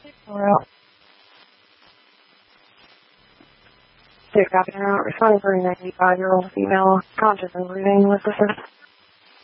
Well, Dick Captain responding for a 95-year-old female conscious and breathing with assist.